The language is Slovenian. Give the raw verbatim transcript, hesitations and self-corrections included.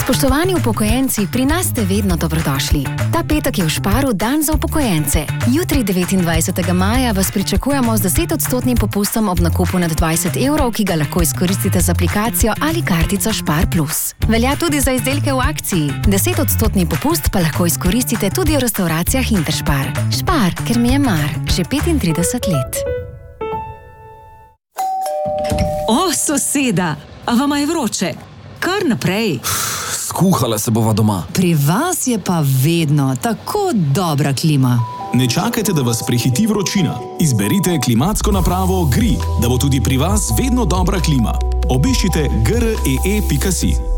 Spoštovani upokojenci, pri nas ste vedno dobrodošli. Ta petek je v Sparu dan za upokojence. Jutri devetindvajsetega maja vas pričakujemo z desetodstotnim popustom ob nakupu nad dvajset evrov, ki ga lahko izkoristite z aplikacijo ali kartico Spar plus. Velja tudi za izdelke v akciji. desetodstotni popust pa lahko izkoristite tudi v restauracijah Interspar. Spar, ker mi je mar. Že petintrideset let. O, soseda, a vama je vroče? Kar naprej. Skuhala se bova doma. Pri vas je pa vedno tako dobra klima. Ne čakajte, da vas prehiti vročina. Izberite klimatsko napravo Gri, da bo tudi pri vas vedno dobra klima. Obiščite gre e e pika si.